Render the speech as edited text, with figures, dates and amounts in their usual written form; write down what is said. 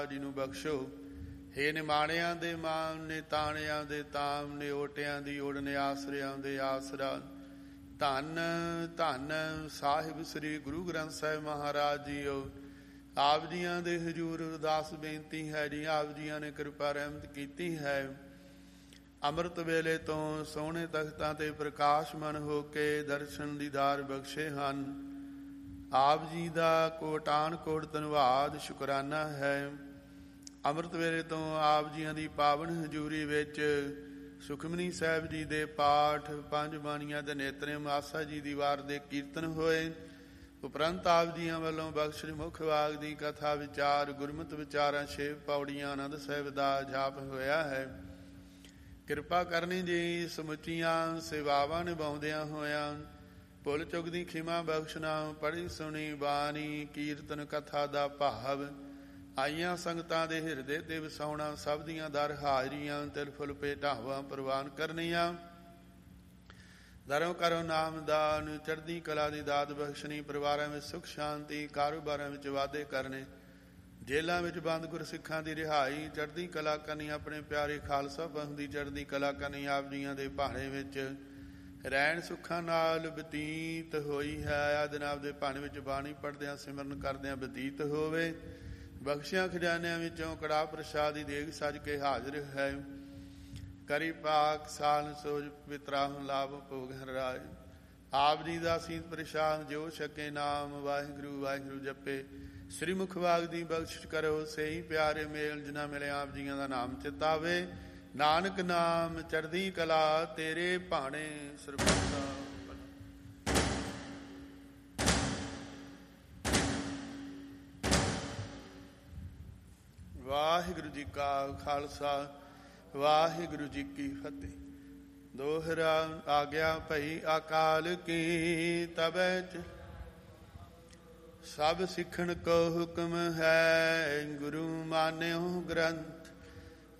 ਜੀ ਨੂੰ ਬਖਸ਼ੋ। ਹੇ ਨਿਮਾਣਿਆਂ ਦੇ ਮਾਨ ਨੇ, ਤਾਣਿਆਂ ਦੇ ਤਾਮ ਨੇ, ਓਟਿਆਂ ਦੀ ਓੜ ਨੇ, ਆਸਰਿਆਂ ਦੇ ਆਸਰਾ। ਧੰਨ ਧੰਨ ਸਾਹਿਬ ਸ੍ਰੀ ਗੁਰੂ ਗ੍ਰੰਥ ਸਾਹਿਬ ਮਹਾਰਾਜ ਜੀਓ। ਆਪ ਜੀਆਂ ਦੇ ਹਜ਼ੂਰ ਅਰਦਾਸ ਬੇਨਤੀ ਹੈ ਜੀ, ਆਪ ਜੀਆਂ ਨੇ ਕਿਰਪਾ ਰਹਿਮਤ ਕੀਤੀ ਹੈ। ਅੰਮ੍ਰਿਤ ਵੇਲੇ ਤੋਂ ਸੋਹਣੇ ਤਖਤਾਂ ਤੇ ਪ੍ਰਕਾਸ਼ਮਨ ਹੋ ਕੇ ਦਰਸ਼ਨ ਦੀਦਾਰ ਬਖਸ਼ੇ ਹਨ। ਆਪ ਜੀ ਦਾ ਕੋਟਾਨ ਕੋਟ ਧੰਨਵਾਦ ਸ਼ੁਕਰਾਨਾ ਹੈ। ਅੰਮ੍ਰਿਤ ਵੇਲੇ ਤੋਂ ਆਪ ਜੀਆਂ ਦੀ ਪਾਵਨ ਹਜ਼ੂਰੀ ਵਿੱਚ ਸੁਖਮਨੀ ਸਾਹਿਬ ਜੀ ਦੇ ਪਾਠ, ਪੰਜ ਬਾਣੀਆਂ ਦੇ ਨੇਤਰੇਮ, ਆਸਾ ਜੀ ਦੀ ਵਾਰ ਦੇ ਕੀਰਤਨ ਹੋਏ। ਉਪਰੰਤ ਆਪ ਜੀਆਂ ਵੱਲੋਂ ਬਖਸ਼ਿਸ਼ ਮੁੱਖ ਵਾਗ ਦੀ ਕਥਾ ਵਿਚਾਰ, ਗੁਰਮਤਿ ਵਿਚਾਰਾਂ, 6 ਪੌੜੀਆਂ ਆਨੰਦ ਸਾਹਿਬ ਦਾ ਜਾਪ ਹੋਇਆ ਹੈ। ਕਿਰਪਾ ਕਰਨੀ ਜੀ ਸਮੁੱਚੀਆਂ ਸੇਵਾਵਾਂ ਨਿਭਾਉਂਦਿਆਂ ਹੋਇਆਂ ਭੁੱਲ ਚੁੱਕ ਦੀ ਖਿਮਾ ਬਖਸ਼ਣਾ। ਪੜ੍ਹੀ ਸੁਣੀ ਬਾਣੀ ਕੀਰਤਨ ਕਥਾ ਦਾ ਭਾਵ ਆਈਆਂ ਸੰਗਤਾਂ ਦੇ ਹਿਰਦੇ ਤੇ ਵਸਾਉਣਾ। ਸਭ ਦੀਆਂ ਦਰ ਹਾਜ਼ਰੀਆਂ ਤਿਲ ਫੁੱਲ ਭੇਟਾਵਾਂ ਪ੍ਰਵਾਨ ਕਰਨੀਆਂ। ਦਰੋਂ ਕਰੋ ਨਾਮਦਾਨ, ਚੜ੍ਹਦੀ ਕਲਾ ਦੀ ਦਾਤ ਬਖਸ਼ਣੀ। ਪਰਿਵਾਰਾਂ ਵਿੱਚ ਸੁੱਖ ਸ਼ਾਂਤੀ, ਕਾਰੋਬਾਰਾਂ ਵਿੱਚ ਵਾਧੇ ਕਰਨੇ। ਜੇਲ੍ਹਾਂ ਵਿੱਚ ਬੰਦ ਗੁਰਸਿੱਖਾਂ ਦੀ ਰਿਹਾਈ, ਚੜ੍ਹਦੀ ਕਲਾ ਕਰਨੀ। ਆਪਣੇ ਪਿਆਰੇ ਖਾਲਸਾ ਪੰਥ ਦੀ ਚੜ੍ਹਦੀ ਕਲਾ ਕਰਨੀ। ਆਪ ਜੀਆਂ ਦੇ ਭਾਣੇ ਵਿੱਚ ਰਹਿਣ ਸੁੱਖਾਂ ਨਾਲ ਬਤੀਤ ਹੋਈ ਹੈ। ਆ ਜਨਾਬ ਦੇ ਭਾਣੇ ਵਿੱਚ ਬਾਣੀ ਪੜ੍ਹਦਿਆਂ ਸਿਮਰਨ ਕਰਦਿਆਂ ਬਤੀਤ ਹੋਵੇ। ਬਖਸ਼ਿਆਂ ਖਜ਼ਾਨਿਆਂ ਵਿੱਚੋਂ ਕੜਾਹ ਪ੍ਰਸ਼ਾਦ ਦੀ ਦੇਗ ਸੱਜ ਕੇ ਹਾਜ਼ਰ ਹੈ। ਕਰੀ ਪਾਕ ਸਾਲ ਸੋਜ ਪਿਤਰਾ ਲਾਭ ਭੋਗ ਹਰਾਏ। ਆਪ ਜੀ ਦਾ ਸੀਤ ਪ੍ਰਸ਼ਾਦ ਜੋ ਛਕੇ ਨਾਮ ਵਾਹਿਗੁਰੂ ਵਾਹਿਗੁਰੂ ਜਪੇ। ਸ੍ਰੀ ਮੁਖ ਵਾਗ ਦੀ ਬਖਸ਼ਿਸ਼ ਕਰੋ ਸਹੀ ਪਿਆਰੇ ਮੇਲ ਜਿਨ੍ਹਾਂ ਮਿਲੇ ਆਪ ਜੀਆਂ ਦਾ ਨਾਮ ਚਿਤਾਵੇ। ਨਾਨਕ ਨਾਮ ਚੜ੍ਹਦੀ ਕਲਾ ਤੇਰੇ ਭਾਣੇ ਸਰਬੱਤਾ। ਵਾਹਿਗੁਰੂ ਜੀ ਕਾ ਖਾਲਸਾ ਵਾਹਿਗੁਰੂ ਜੀ ਕੀ ਫਤਿਹ। ਦੋਹਰਾ ਆਗਿਆ ਭਈ ਅਕਾਲ ਕੀ ਤਬੈ ਚ ਸਭ ਸਿੱਖਣ ਕੋ ਹੁਕਮ ਹੈ। ਗੁਰੂ ਮਾਨਿਓ ਗ੍ਰੰਥ